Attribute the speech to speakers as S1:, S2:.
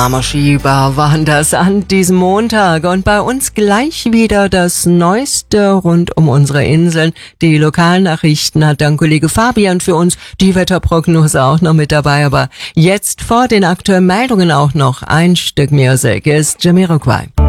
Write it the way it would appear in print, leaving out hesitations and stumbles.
S1: Schieber waren das an diesem Montag und bei uns gleich wieder das Neueste rund um unsere Inseln. Die Lokalnachrichten hat dann Kollege Fabian für uns, die Wetterprognose auch noch mit dabei, aber jetzt vor den aktuellen Meldungen auch noch ein Stück Musik ist Jamiroquai.